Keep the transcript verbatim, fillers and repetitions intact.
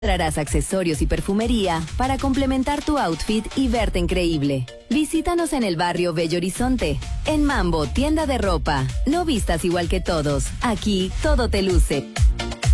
Encontrarás accesorios y perfumería para complementar tu outfit y verte increíble. Visítanos en el barrio Bello Horizonte. En Mambo, tienda de ropa. No vistas igual que todos. Aquí todo te luce.